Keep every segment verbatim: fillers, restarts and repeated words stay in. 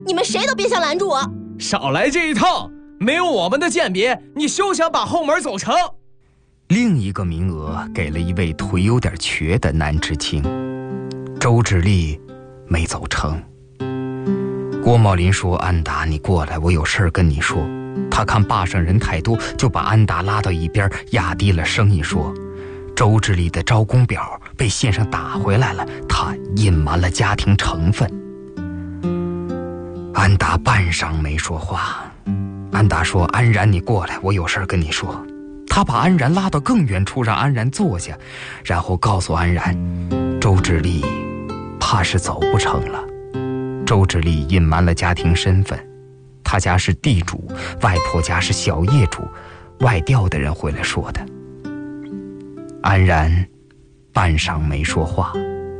你们谁都别想拦住我！ 少来这一套，没有我们的鉴别，你休想把后门走成。 另一个名额给了一位腿有点瘸的男知青，周芷丽没走成。郭茂林说：“安达，你过来，我有事儿跟你说。”他看坝上人太多，就把安达拉到一边，压低了声音说：“周芷丽的招工表被县上打回来了，他隐瞒了家庭成分。”安达半晌没说话。安达说：“安然，你过来，我有事儿跟你说。”他把安然拉到更远处，让安然坐下，然后告诉安然，周芷丽怕是走不成了。周芷丽隐瞒了家庭身份，他家是地主，外婆家是小业主，外调的人回来说的。安然半晌没说话。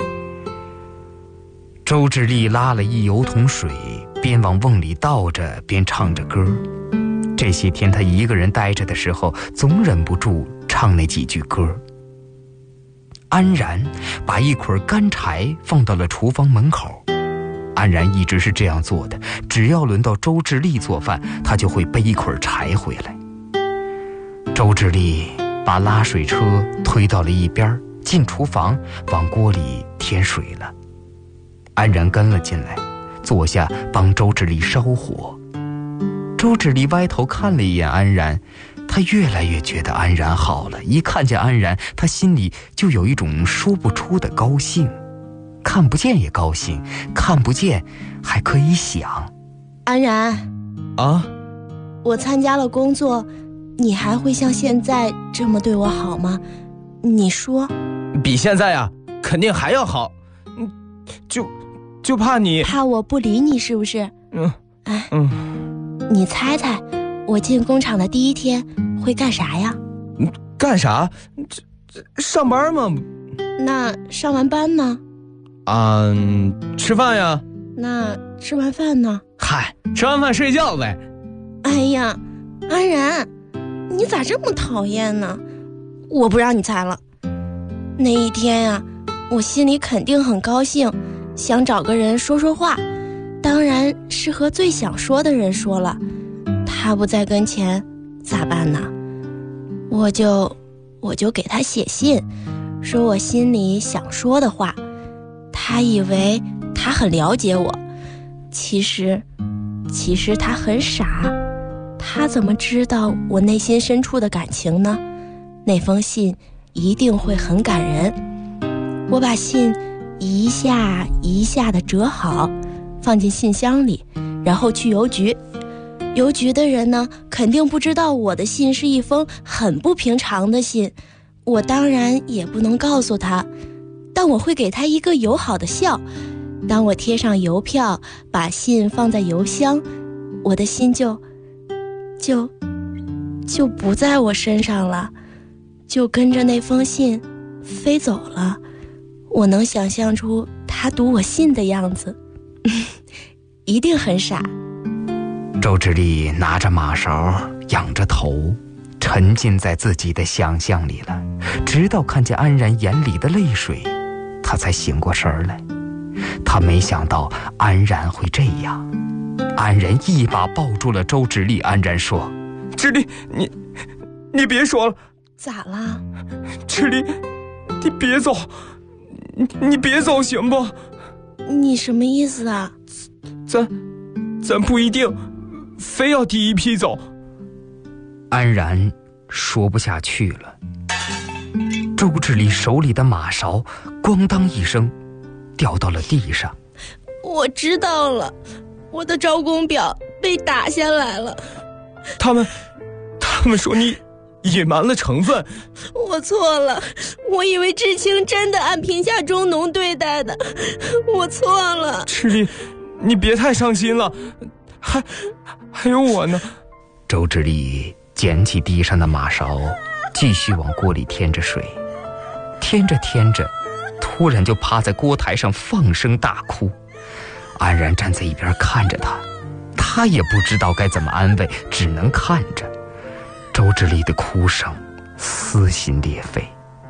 周芷丽拉了一油桶水，边往瓮里倒着，边唱着歌。这些天他一个人待着的时候，总忍不住唱那几句歌。安然把一捆干柴放到了厨房门口。安然一直是这样做的，只要轮到周芷丽做饭，他就会背一捆柴回来。周芷丽把拉水车推到了一边，进厨房往锅里添水了。安然跟了进来，坐下帮周芷丽烧火。周芷丽歪头看了一眼安然，她越来越觉得安然好了，一看见安然，她心里就有一种说不出的高兴。看不见也高兴，看不见还可以想。 安然啊， 我参加了工作，你还会像现在这么对我好吗？你说。 比现在啊肯定还要好。嗯，就就怕你怕我不理你是不是？ 嗯， 哎， 嗯， 你猜猜我进工厂的第一天会干啥呀？ 干啥？这这上班吗？ 那上完班呢？ 啊、嗯，吃饭呀。 那吃完饭呢？ 嗨，吃完饭睡觉呗。 哎呀，安然，你咋这么讨厌呢？我不让你猜了。那一天呀、啊，我心里肯定很高兴，想找个人说说话，当然是和最想说的人说了。他不在跟前，咋办呢？我就我就给他写信，说我心里想说的话。他以为他很了解我，其实其实他很傻。他怎么知道我内心深处的感情呢？那封信一定会很感人。我把信一下一下的折好，放进信箱里，然后去邮局。邮局的人呢，肯定不知道我的信是一封很不平常的信，我当然也不能告诉他，但我会给他一个友好的笑。当我贴上邮票，把信放在邮箱，我的心就就就不在我身上了，就跟着那封信飞走了。我能想象出他读我信的样子，一定很傻。 周芷丽拿着马勺，仰着头，沉浸在自己的想象里了，直到看见安然眼里的泪水，他才醒过神来。他没想到安然会这样。安然一把抱住了周芷丽，安然说：“ 芷丽，你你别说了。” 咋了？ 芷丽，你别走，你你别走行不？ 你什么意思啊？ 咱咱不一定非要第一批走。 安然说不下去了。周芷丽手里的马勺咣当一声掉到了地上。 我知道了，我的招工表被打下来了。 他们他们说你隐瞒了成分。 我错了，我以为知青真的按贫下中农对待的，我错了。 芷丽，你别太伤心了，还还有我呢。 周芷丽捡起地上的马勺，继续往锅里添着水，添着添着，突然就趴在锅台上放声大哭。安然站在一边看着他，他也不知道该怎么安慰，只能看着。周芷丽的哭声撕心裂肺。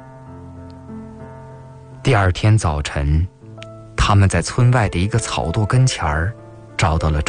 第二天早晨，他们在村外的一个草垛跟前儿找到了